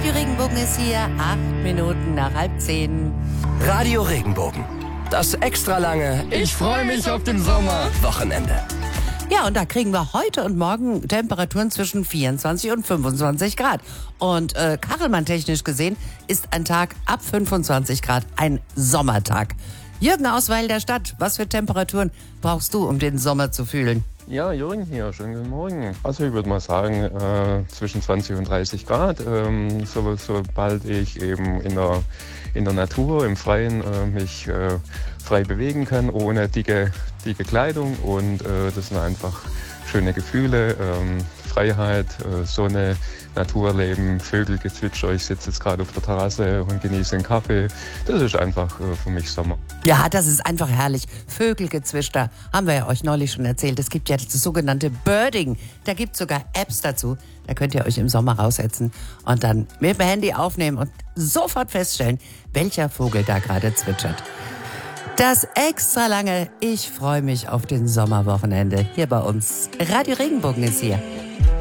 Radio Regenbogen ist hier, 8 Minuten nach 9:30. Radio Regenbogen. Das extra lange Ich freue mich auf den Sommer. Wochenende. Ja, und da kriegen wir heute und morgen Temperaturen zwischen 24 und 25 Grad. Und Kachelmann-technisch gesehen ist ein Tag ab 25 Grad ein Sommertag. Jürgen aus Weil der Stadt, was für Temperaturen brauchst du, um den Sommer zu fühlen? Ja, Jürgen hier, schönen guten Morgen. Also ich würde mal sagen, zwischen 20 und 30 Grad, sobald ich eben in der Natur, im Freien mich frei bewegen kann, ohne dicke Kleidung. Und das sind einfach schöne Gefühle, Freiheit, Sonne, Naturleben, Vögelgezwitscher. Ich sitze jetzt gerade auf der Terrasse und genieße einen Kaffee. Das ist einfach für mich Sommer. Ja, das ist einfach herrlich. Vögelgezwitscher, haben wir ja euch neulich schon erzählt. Es gibt ja das sogenannte Birding. Da gibt es sogar Apps dazu. Da könnt ihr euch im Sommer raussetzen und dann mit dem Handy aufnehmen und sofort feststellen, welcher Vogel da gerade zwitschert. Das extra lange Ich freue mich auf den Sommerwochenende hier bei uns. Radio Regenbogen ist hier.